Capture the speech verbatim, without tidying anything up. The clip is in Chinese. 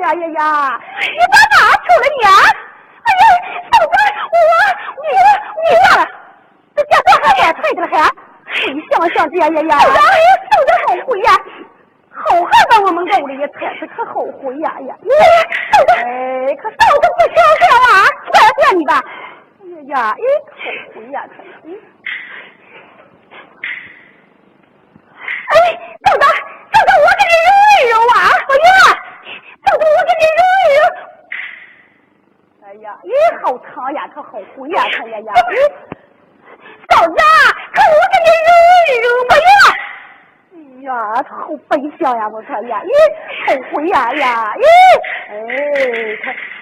呀呀呀！你把哪出了你？哎呀，嫂子，我你你呀，这家这还买菜的了还？你想想这呀呀呀！嫂子，嫂子后悔呀！好汉把我们狗里也踩着，可后悔呀呀！嫂子，哎，可嫂子不想想啊！快点你吧！哎呀呀，哎，后悔呀，他呀！哎，嫂子，嫂子，我给你揉一揉啊！哎呀，嫂子，我给你揉一揉。哎呀，咦，好长呀，可好灰呀，他呀呀！嫂子，可我给你揉一揉吧呀！哎呀，他好悲伤呀，我说呀，咦，好灰呀呀，咦，哎，他。